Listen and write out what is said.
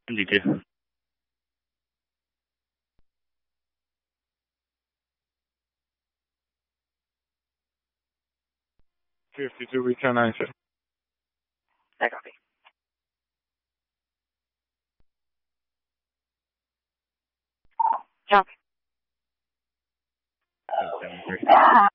52. 52, we 1096. I copy. Jump. 73.